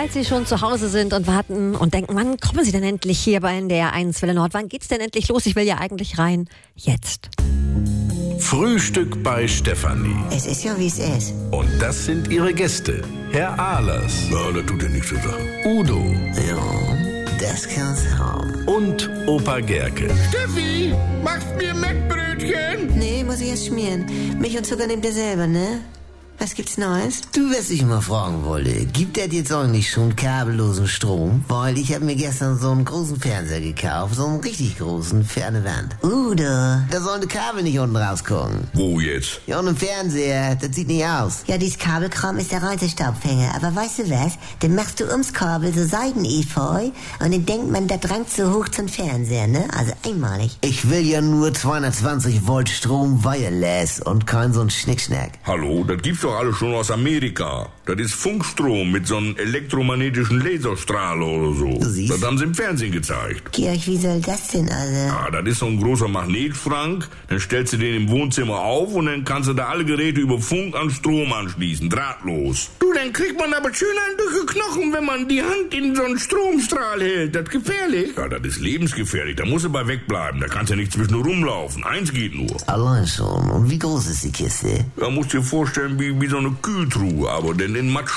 Falls Sie schon zu Hause sind und warten und denken, wann kommen Sie denn endlich hier bei NDR 1 Welle Nord? Wann geht's denn endlich los? Ich will ja eigentlich rein. Jetzt. Frühstück bei Stefanie. Es ist ja, wie es ist. Und das sind ihre Gäste. Herr Ahlers. Ja, das tut ja nichts zur Sache. Udo. Ja, das kann's haben. Und Opa Gerke. Steffi, machst mir Mettbrötchen? Nee, muss ich erst schmieren. Milch und Zucker nehmt ihr selber, ne? Was gibt's Neues? Du, was ich mal fragen wollte, gibt es jetzt eigentlich schon kabellosen Strom? Weil ich habe mir gestern so einen großen Fernseher gekauft, so einen richtig großen, ferne Wand. Da sollen die Kabel nicht unten rausgucken. Wo jetzt? Ja, und im Fernseher, das sieht nicht aus. Ja, dieses Kabelkram ist der reinste Staubfänger. Aber weißt du was? Dann machst du ums Kabel so Seiden-Efeu und dann denkt man, da drangt so hoch zum Fernseher, ne? Also einmalig. Ich will ja nur 220 Volt Strom wireless und kein so ein Schnickschnack. Hallo, das gibt's doch alles schon aus Amerika. Das ist Funkstrom mit so einem elektromagnetischen Laserstrahl oder so. Du siehst. Das haben sie im Fernsehen gezeigt. Georg, wie soll das denn also? Ah, das ist so ein großer Magnetschrank. Dann stellst du den im Wohnzimmer auf und dann kannst du da alle Geräte über Funk an Strom anschließen, drahtlos. Du, dann kriegt man aber schön einen durch die Knochen, wenn man die Hand in so einen Stromstrahl hält. Das ist gefährlich. Ja, das ist lebensgefährlich. Da musst du bei wegbleiben. Da kannst du nicht zwischen rumlaufen. Eins geht nur. Allein schon. Und wie groß ist die Kiste? Da musst du dir vorstellen, wie so eine Kühltruhe, aber denn in Matsch